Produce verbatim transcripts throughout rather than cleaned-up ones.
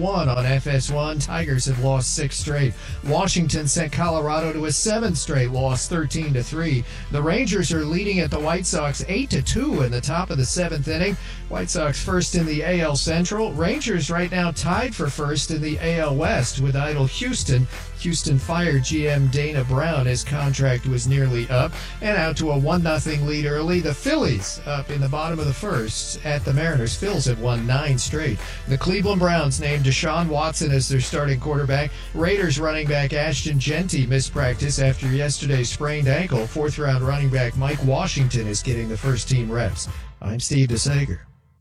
one on F S one. Tigers have lost six straight. Washington sent Colorado to a seventh straight loss, thirteen to three. The Rangers are leading at the White Sox eight to two in the top of the seventh inning. White Sox first in the A L Central. Rangers right now tied for first in the A L West with idle Houston. Houston fired G M Dana Brown. His contract was nearly up. And out to a one nothing lead early. The Phillies up in the bottom of the first at the Mariners. Phils have won nine straight. The Cleveland Browns named Deshaun Watson as their starting quarterback. Raiders running back Ashton Genty missed practice after yesterday's sprained ankle. Fourth round running back Mike Washington is getting the first team reps. I'm Steve DeSager.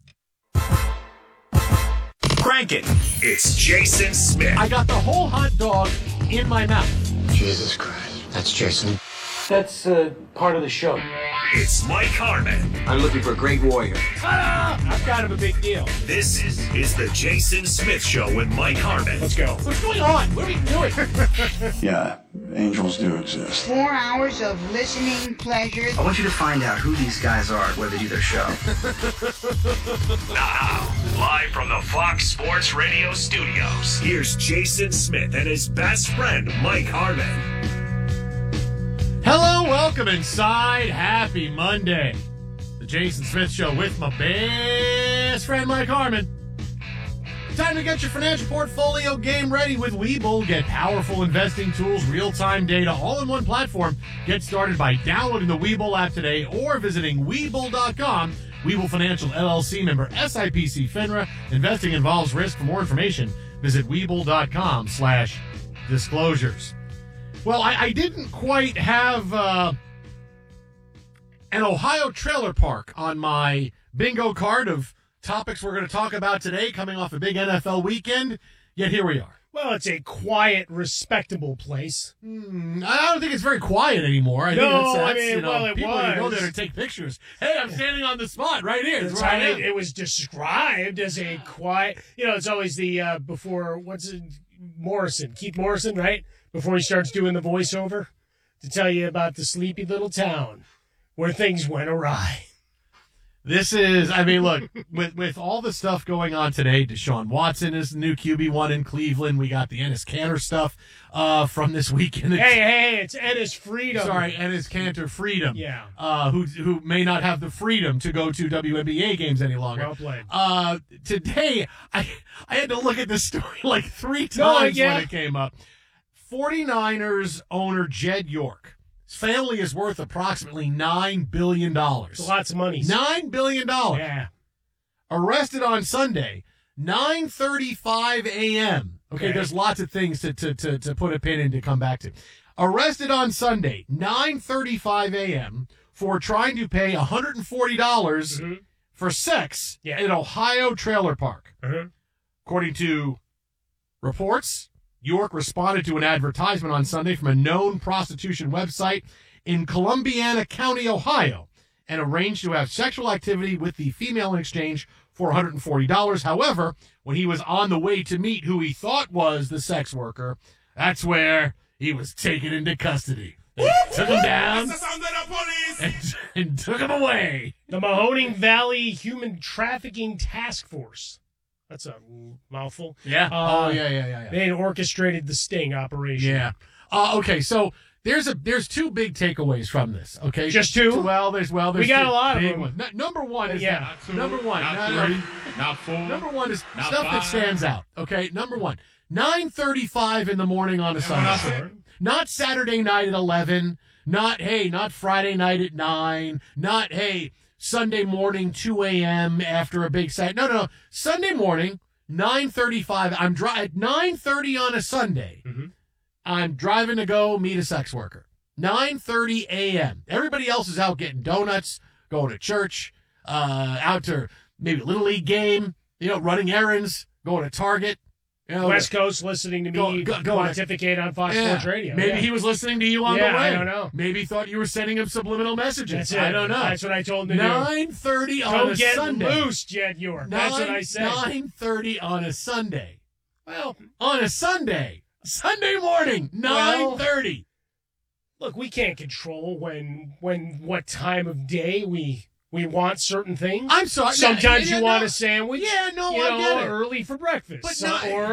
Crank it. It's Jason Smith. I got the whole hot dog in my mouth. Jesus Christ. That's Jason. That's uh, part of the show. It's Mike Harmon. I'm looking for a great warrior. Ah, I'm kind of a big deal. This is, is the Jason Smith Show with Mike Harmon. Let's go. What's going on? What are we doing? Yeah, angels do exist. Four hours of listening pleasure. I want you to find out who these guys are where they do their show. Now, live from the Fox Sports Radio studios, here's Jason Smith and his best friend, Mike Harmon. Hello, welcome inside. Happy Monday. The Jason Smith Show with my best friend, Mike Harmon. Time to get your financial portfolio game ready with Webull. Get powerful investing tools, real-time data, all in one platform. Get started by downloading the Webull app today or visiting Webull dot com. Webull Financial L L C member S I P C FINRA. Investing involves risk. For more information, visit Webull dot com slash disclosures. Well, I, I didn't quite have uh, an Ohio trailer park on my bingo card of topics we're going to talk about today, coming off a big N F L weekend, yet here we are. Well, it's a quiet, respectable place. Hmm, I don't think it's very quiet anymore. I No, think it's, that's, I mean, you know, well, it people who go was. there to take pictures. Hey, I'm standing on the spot right here. That's That's where I how am. it, it was described as a quiet, you know, it's always the, uh, before, what's it, Morrison, Keith Morrison, right? Before he starts doing the voiceover to tell you about the sleepy little town where things went awry. This is, I mean, look, with with all the stuff going on today, Deshaun Watson is the new Q B one in Cleveland. We got the Enes Kanter stuff uh, from this weekend. Hey, hey, hey, it's Ennis Freedom. Sorry, Enes Kanter Freedom. Yeah. Uh, who who may not have the freedom to go to W N B A games any longer. Well played. Uh, today, I I had to look at this story like three No, times yeah. when it came up. forty-niners owner Jed York. His family is worth approximately nine billion dollars. It's lots of money. nine billion dollars. Yeah. Arrested on Sunday, nine thirty-five a.m. Okay, Okay. there's lots of things to, to, to, to put a pin in to come back to. Arrested on Sunday, nine thirty-five a.m. for trying to pay one hundred forty dollars Mm-hmm. for sex Yeah. in Ohio trailer park. Uh-huh. According to reports, York responded to an advertisement on Sunday from a known prostitution website in Columbiana County, Ohio, and arranged to have sexual activity with the female in exchange for one hundred forty dollars. However, when he was on the way to meet who he thought was the sex worker, that's where he was taken into custody. They took him down and, and took him away. The Mahoning Valley Human Trafficking Task Force. That's a mouthful. Yeah. Uh, oh, yeah, yeah, yeah, yeah. They had orchestrated the sting operation. Yeah. Uh, okay, so there's a there's two big takeaways from this. Okay, Just two? Well, there's well, there's We got two a lot of big them. ones. No, number one is Yeah. that, number one. Not no, no, three, not four. Number one is not stuff that five. stands out. Okay, number one, nine thirty-five in the morning on a not Sunday. sure. Not Saturday night at eleven. Not hey, not Friday night at nine. Not hey, Sunday morning two a.m. after a big site. No, no, no. Sunday morning. nine thirty-five. I'm dri- at nine thirty on a Sunday. Mm-hmm. I'm driving to go meet a sex worker. nine thirty a.m. Everybody else is out getting donuts, going to church, uh, out to maybe a Little League game, you know, running errands, going to Target. You know, West Coast listening to me Go- go- go- pontificate on Fox yeah. Sports Radio. Maybe yeah. he was listening to you on Yeah, the way. I don't know. Maybe he thought you were sending him subliminal messages. That's it. I don't know. That's what I told him to nine thirty do. on Don't a get Sunday. loose, Jed York. That's what I said. nine thirty on a Sunday. Well, on a Sunday. Sunday morning, nine thirty. Look, we can't control when when what time of day we we want certain things. I'm sorry. Sometimes Yeah, you no, want a sandwich. Yeah, no, you I know, get it. early for breakfast. But So- not- or